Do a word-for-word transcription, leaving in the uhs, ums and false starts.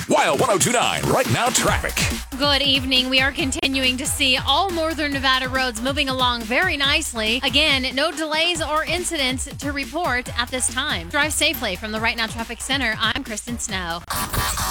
Wild one oh two point nine, right now traffic. Good evening. We are continuing to see all northern Nevada roads moving along very nicely. Again, no delays or incidents to report at this time. Drive safely from the Right Now Traffic Center. I'm Kristen Snow.